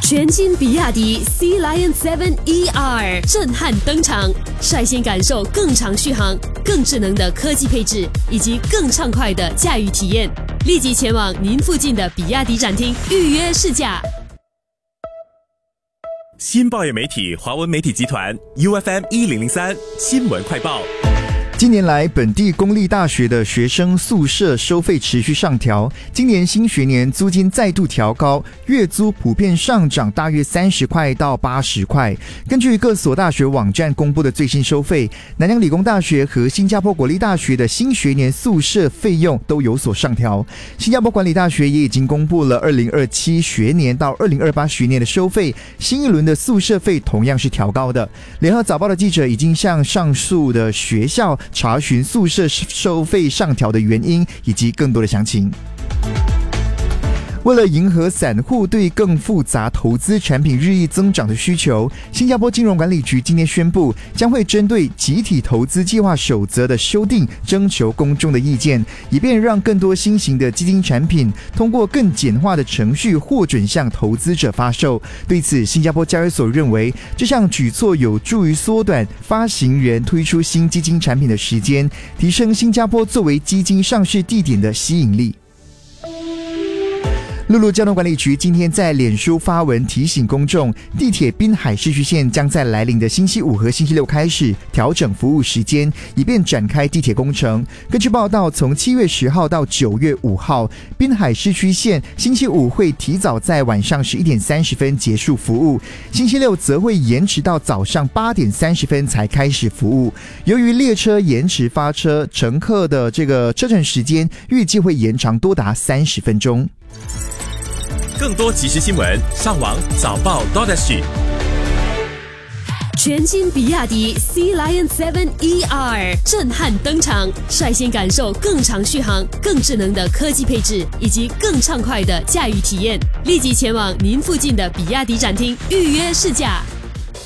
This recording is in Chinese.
全新比亚迪 Sea Lion 7 ER 震撼登场，率先感受更长续航、更智能的科技配置以及更畅快的驾驭体验。立即前往您附近的比亚迪展厅预约试驾。 新报业媒体华文媒体集团 UFM 1003新闻快报。 近年来，本地公立大学的学生宿舍收费持续上调，今年新学年租金再度调高，月租普遍上涨大约30块到80块。根据各所大学网站公布的最新收费，南洋理工大学和新加坡国立大学的新学年宿舍费用都有所上调。新加坡管理大学也已经公布了2027学年到2028学年的收费，新一轮的宿舍费同样是调高的。联合早报的记者已经向上述的学校查询宿舍收费上调的原因以及更多的详情。为了迎合散户对更复杂投资产品日益增长的需求，新加坡金融管理局今天宣布，将会针对集体投资计划守则的修订征求公众的意见，以便让更多新型的基金产品通过更简化的程序获准向投资者发售。对此，新加坡交易所认为，这项举措有助于缩短发行人推出新基金产品的时间，提升新加坡作为基金上市地点的吸引力。陆路交通管理局今天在脸书发文提醒公众，地铁滨海市区线将在来临的星期五和星期六开始调整服务时间，以便展开地铁工程。根据报道，从7月10号到9月5号，滨海市区线星期五会提早在晚上11点30分结束服务，星期六则会延迟到早上8点30分才开始服务。由于列车延迟发车，乘客的这个车程时间预计会延长多达30分钟。 更多即时新闻，上网早报 .SG。 全新比亚迪 Sea Lion 7 ER 震撼登场，率先感受更长续航、更智能的科技配置以及更畅快的驾驭体验。立即前往您附近的比亚迪展厅预约试驾。